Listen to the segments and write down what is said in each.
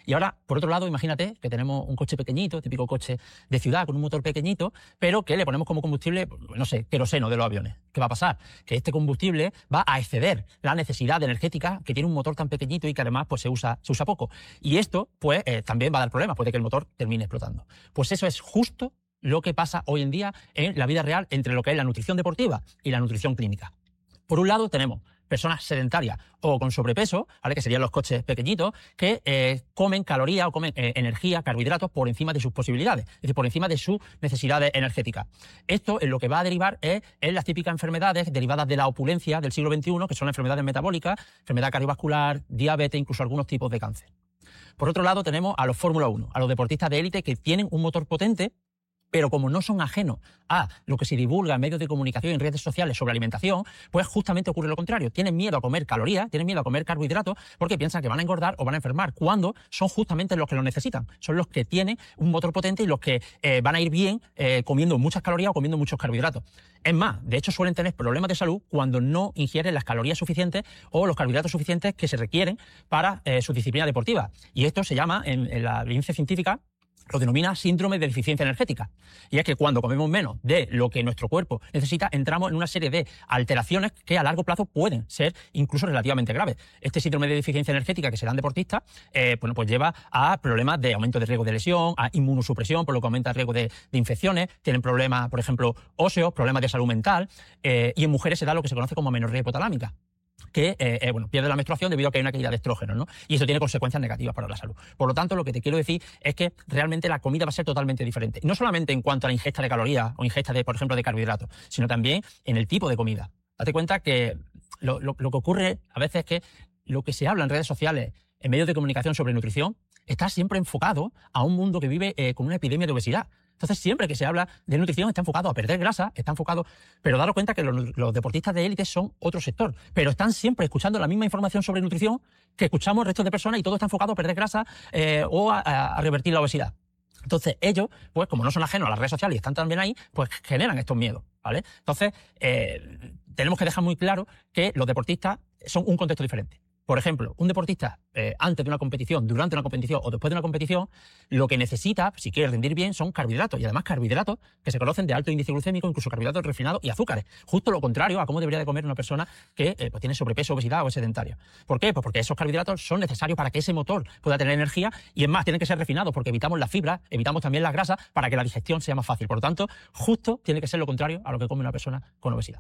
Y ahora, por otro lado, imagínate que tenemos un coche pequeñito, típico coche de ciudad con un motor pequeñito, pero que le ponemos como combustible, no sé, queroseno de los aviones. ¿Qué va a pasar? Que este combustible va a exceder la necesidad energética que tiene un motor tan pequeñito y que además pues, se usa poco. Y esto pues también va a dar problemas, puede que el motor termine explotando. Pues eso es justo lo que pasa hoy en día en la vida real entre lo que es la nutrición deportiva y la nutrición clínica. Por un lado tenemos personas sedentarias o con sobrepeso, ¿vale? Que serían los coches pequeñitos, que comen calorías o comen energía, carbohidratos por encima de sus posibilidades, es decir, por encima de sus necesidades energéticas. Esto en lo que va a derivar es en las típicas enfermedades derivadas de la opulencia del siglo XXI, que son enfermedades metabólicas, enfermedad cardiovascular, diabetes, incluso algunos tipos de cáncer. Por otro lado tenemos a los Fórmula 1, a los deportistas de élite que tienen un motor potente, pero como no son ajenos a lo que se divulga en medios de comunicación y en redes sociales sobre alimentación, pues justamente ocurre lo contrario. Tienen miedo a comer calorías, tienen miedo a comer carbohidratos, porque piensan que van a engordar o van a enfermar, cuando son justamente los que lo necesitan. Son los que tienen un motor potente y los que van a ir bien comiendo muchas calorías o comiendo muchos carbohidratos. Es más, de hecho suelen tener problemas de salud cuando no ingieren las calorías suficientes o los carbohidratos suficientes que se requieren para su disciplina deportiva. Y esto se llama, en la evidencia científica, lo denomina síndrome de deficiencia energética. Y es que cuando comemos menos de lo que nuestro cuerpo necesita, entramos en una serie de alteraciones que a largo plazo pueden ser incluso relativamente graves. Este síndrome de deficiencia energética que se da en deportistas, pues lleva a problemas de aumento de riesgo de lesión, a inmunosupresión, por lo que aumenta el riesgo de infecciones, tienen problemas, por ejemplo, óseos, problemas de salud mental, y en mujeres se da lo que se conoce como amenorrea hipotalámica, que pierde la menstruación debido a que hay una caída de estrógenos, ¿no? Y eso tiene consecuencias negativas para la salud. Por lo tanto, lo que te quiero decir es que realmente la comida va a ser totalmente diferente. No solamente en cuanto a la ingesta de calorías o ingesta, por ejemplo, de carbohidratos, sino también en el tipo de comida. Date cuenta que lo que ocurre a veces es que lo que se habla en redes sociales, en medios de comunicación sobre nutrición, está siempre enfocado a un mundo que vive con una epidemia de obesidad. Entonces, siempre que se habla de nutrición está enfocado a perder grasa, está enfocado... Pero daros cuenta que los deportistas de élite son otro sector, pero están siempre escuchando la misma información sobre nutrición que escuchamos el resto de personas y todo está enfocado a perder grasa o a revertir la obesidad. Entonces, ellos, pues como no son ajenos a las redes sociales y están también ahí, pues generan estos miedos, ¿vale? Entonces, tenemos que dejar muy claro que los deportistas son un contexto diferente. Por ejemplo, un deportista antes de una competición, durante una competición o después de una competición, lo que necesita, si quiere rendir bien, son carbohidratos. Y además carbohidratos que se conocen de alto índice glucémico, incluso carbohidratos refinados y azúcares. Justo lo contrario a cómo debería de comer una persona que pues tiene sobrepeso, obesidad o es sedentaria. ¿Por qué? Pues porque esos carbohidratos son necesarios para que ese motor pueda tener energía y es más, tienen que ser refinados porque evitamos la fibra, evitamos también las grasas para que la digestión sea más fácil. Por lo tanto, justo tiene que ser lo contrario a lo que come una persona con obesidad.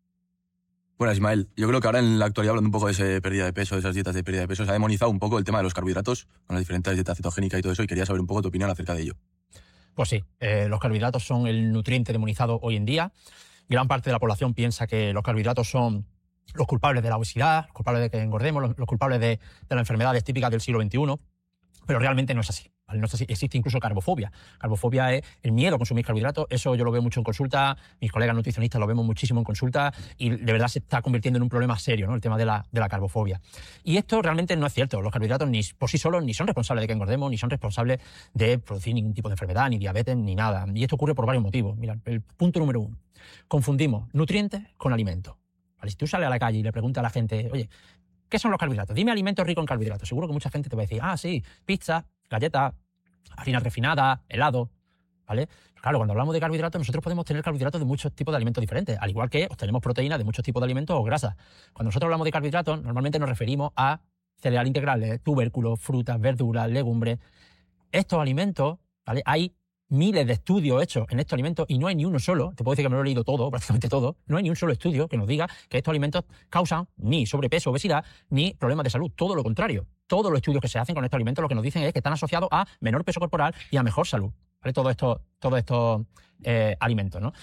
Bueno, Ismael, yo creo que ahora en la actualidad, hablando un poco de esa pérdida de peso, de esas dietas de pérdida de peso, se ha demonizado un poco el tema de los carbohidratos con las diferentes dietas cetogénicas y todo eso, y quería saber un poco tu opinión acerca de ello. Pues sí, los carbohidratos son el nutriente demonizado hoy en día. Gran parte de la población piensa que los carbohidratos son los culpables de la obesidad, los culpables de que engordemos, los culpables de las enfermedades típicas del siglo XXI, pero realmente no es así. ¿Vale? No es así. Existe incluso carbofobia. Carbofobia es el miedo a consumir carbohidratos. Eso yo lo veo mucho en consulta, mis colegas nutricionistas lo vemos muchísimo en consulta y de verdad se está convirtiendo en un problema serio, ¿no? El tema de la carbofobia. Y esto realmente no es cierto. Los carbohidratos ni por sí solos ni son responsables de que engordemos, ni son responsables de producir ningún tipo de enfermedad, ni diabetes, ni nada. Y esto ocurre por varios motivos. Mira, el punto número 1. Confundimos nutrientes con alimentos. ¿Vale? Si tú sales a la calle y le preguntas a la gente, oye, ¿qué son los carbohidratos? Dime alimentos ricos en carbohidratos. Seguro que mucha gente te va a decir, sí, pizza, galletas, harina refinada, helado, ¿vale? Claro, cuando hablamos de carbohidratos, nosotros podemos tener carbohidratos de muchos tipos de alimentos diferentes, al igual que obtenemos proteínas de muchos tipos de alimentos o grasas. Cuando nosotros hablamos de carbohidratos, normalmente nos referimos a cereal integral, tubérculos, frutas, verduras, legumbres. Estos alimentos, ¿vale? Hay miles de estudios hechos en estos alimentos y no hay ni uno solo, te puedo decir que me lo he leído todo, prácticamente todo, no hay ni un solo estudio que nos diga que estos alimentos causan ni sobrepeso, obesidad, ni problemas de salud. Todo lo contrario. Todos los estudios que se hacen con estos alimentos lo que nos dicen es que están asociados a menor peso corporal y a mejor salud, ¿vale? Todos estos alimentos, ¿no?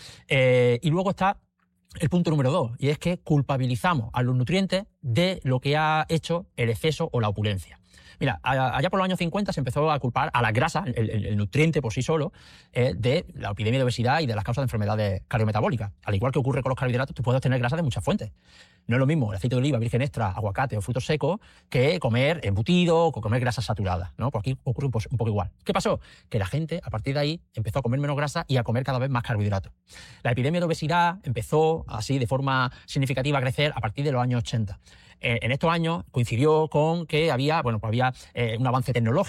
Y luego está el punto número 2, y es que culpabilizamos a los nutrientes de lo que ha hecho el exceso o la opulencia. Mira, allá por los años 50 se empezó a culpar a la grasa, el nutriente por sí solo, de la epidemia de obesidad y de las causas de enfermedades cardiometabólicas. Al igual que ocurre con los carbohidratos, tú puedes obtener grasa de muchas fuentes. No es lo mismo el aceite de oliva, virgen extra, aguacate o frutos secos que comer embutido o comer grasas saturadas, ¿no? Por aquí ocurre un poco igual. ¿Qué pasó? Que la gente, a partir de ahí, empezó a comer menos grasa y a comer cada vez más carbohidratos. La epidemia de obesidad empezó así de forma significativa a crecer a partir de los años 80. En estos años coincidió con que había un avance tecnológico.